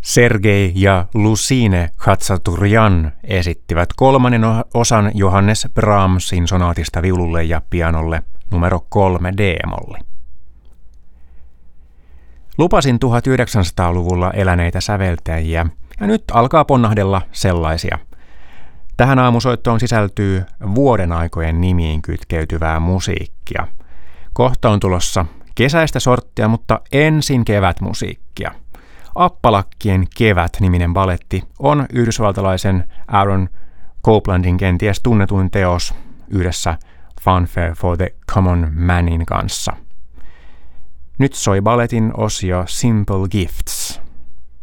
Sergei ja Lucine Khatsaturyan esittivät kolmannen osan Johannes Brahmsin sonaatista viululle ja pianolle numero 3 D-molli. Lupasin 1900-luvulla eläneitä säveltäjiä, ja nyt alkaa ponnahdella sellaisia. Tähän aamusoittoon sisältyy vuodenaikojen nimiin kytkeytyvää musiikkia. Kohta on tulossa kesäistä sorttia, mutta ensin kevätmusiikkia. Appalakkien kevät-niminen baletti on yhdysvaltalaisen Aaron Coplandin kenties tunnetuin teos yhdessä Fanfare for the Common Manin kanssa. Nyt soi balletin osio Simple Gifts.